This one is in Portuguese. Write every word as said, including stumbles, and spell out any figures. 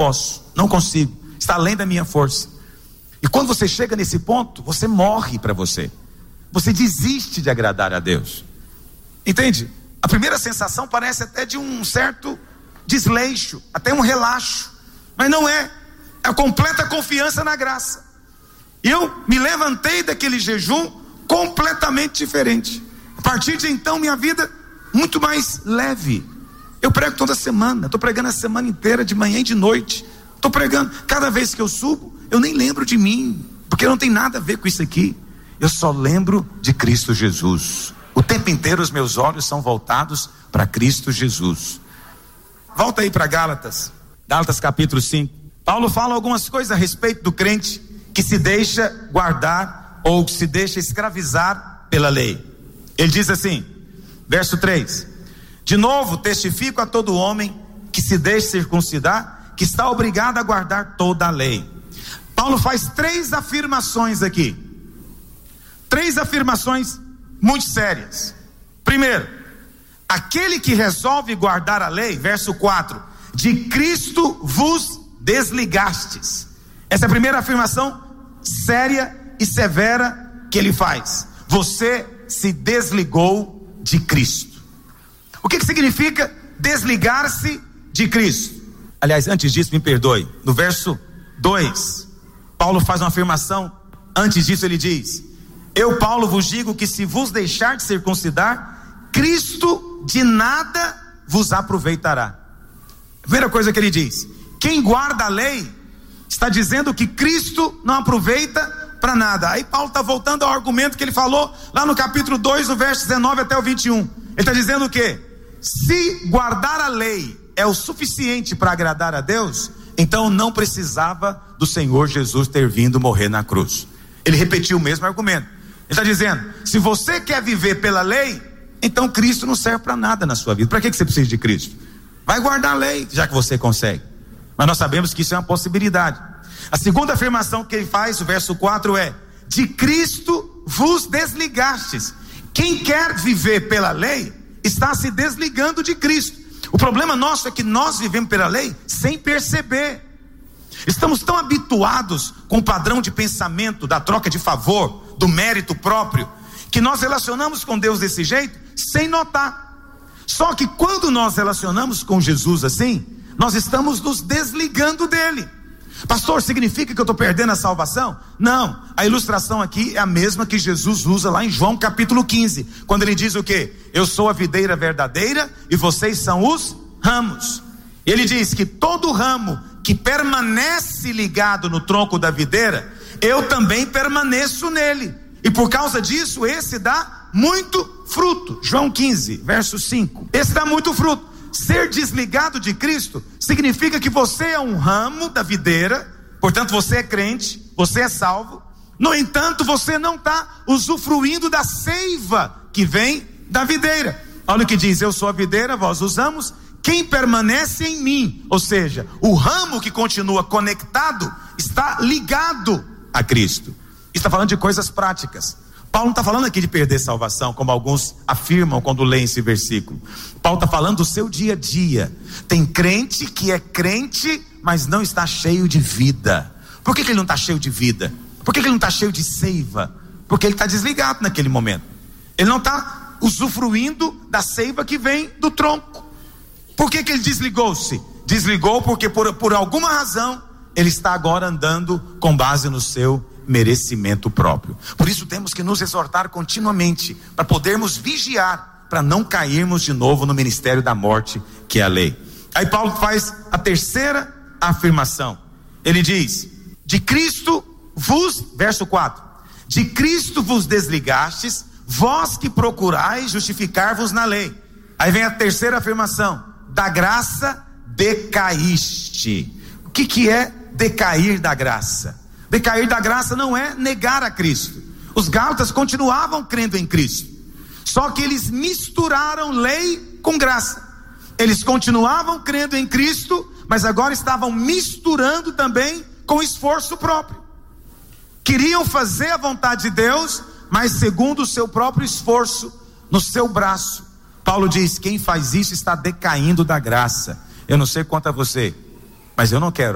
posso, não consigo, está além da minha força. E quando você chega nesse ponto, você morre para você. Você desiste de agradar a Deus. Entende? A primeira sensação parece até de um certo desleixo, até um relaxo. Mas não é. É a completa confiança na graça. E eu me levantei daquele jejum completamente diferente. A partir de então, minha vida muito mais leve. Eu prego toda semana. Estou pregando a semana inteira, de manhã e de noite. Estou pregando. Cada vez que eu subo, eu nem lembro de mim, porque não tem nada a ver com isso aqui. Eu só lembro de Cristo Jesus. O tempo inteiro os meus olhos são voltados para Cristo Jesus. Volta aí para Gálatas, Gálatas capítulo cinco. Paulo fala algumas coisas a respeito do crente que se deixa guardar ou que se deixa escravizar pela lei. Ele diz assim, verso três: de novo testifico a todo homem que se deixa circuncidar, que está obrigado a guardar toda a lei. Paulo faz três afirmações aqui. Três afirmações muito sérias. Primeiro, aquele que resolve guardar a lei, verso quatro, de Cristo vos desligastes. Essa é a primeira afirmação séria e severa que ele faz. Você se desligou de Cristo. O que que significa desligar-se de Cristo? Aliás, antes disso, me perdoe, no verso dois, Paulo faz uma afirmação. Antes disso ele diz: eu, Paulo, vos digo que se vos deixar de circuncidar, Cristo de nada vos aproveitará. Primeira coisa que ele diz: quem guarda a lei está dizendo que Cristo não aproveita para nada. Aí Paulo está voltando ao argumento que ele falou lá no capítulo dois, no verso dezenove até o vinte e um. Ele está dizendo o quê? Se guardar a lei é o suficiente para agradar a Deus, então não precisava do Senhor Jesus ter vindo morrer na cruz. Ele repetiu o mesmo argumento. Ele está dizendo: se você quer viver pela lei, então Cristo não serve para nada na sua vida. Para que que você precisa de Cristo? Vai guardar a lei, já que você consegue. Mas nós sabemos que isso é uma possibilidade. A segunda afirmação que ele faz, o verso quatro, é: de Cristo vos desligastes. Quem quer viver pela lei está se desligando de Cristo. O problema nosso é que nós vivemos pela lei sem perceber. Estamos tão habituados com o padrão de pensamento da troca de favor, do mérito próprio, que nós relacionamos com Deus desse jeito sem notar. Só que quando nós relacionamos com Jesus assim, nós estamos nos desligando dele. Pastor, significa que eu estou perdendo a salvação? Não, a ilustração aqui é a mesma que Jesus usa lá em João capítulo quinze, quando ele diz o quê? Eu sou a videira verdadeira e vocês são os ramos. Ele diz que todo ramo que permanece ligado no tronco da videira, eu também permaneço nele, e por causa disso esse dá muito fruto. João quinze, verso cinco. Esse dá muito fruto. Ser desligado de Cristo significa que você é um ramo da videira, portanto você é crente, você é salvo. No entanto, você não está usufruindo da seiva que vem da videira. Olha o que diz: eu sou a videira, vós os ramos, quem permanece em mim, ou seja, o ramo que continua conectado está ligado a Cristo. Está falando de coisas práticas. Paulo não está falando aqui de perder salvação, como alguns afirmam quando leem esse versículo. Paulo está falando do seu dia a dia. Tem crente que é crente, mas não está cheio de vida. Por que que ele não está cheio de vida? Por que que ele não está cheio de seiva? Porque ele está desligado naquele momento. Ele não está usufruindo da seiva que vem do tronco. Por que que ele desligou-se? Desligou porque por, por alguma razão ele está agora andando com base no seu merecimento próprio. Por isso temos que nos exortar continuamente, para podermos vigiar, para não cairmos de novo no ministério da morte, que é a lei. Aí Paulo faz a terceira afirmação. Ele diz: de Cristo vos, verso quatro, de Cristo vos desligastes, vós que procurais justificar-vos na lei. Aí vem a terceira afirmação: da graça decaíste. O que que é decair da graça? Decair da graça não é negar a Cristo. Os gálatas continuavam crendo em Cristo, só que eles misturaram lei com graça. Eles continuavam crendo em Cristo, mas agora estavam misturando também com esforço próprio. Queriam fazer a vontade de Deus, mas segundo o seu próprio esforço, no seu braço. Paulo diz: quem faz isso está decaindo da graça. Eu não sei quanto a você, mas eu não quero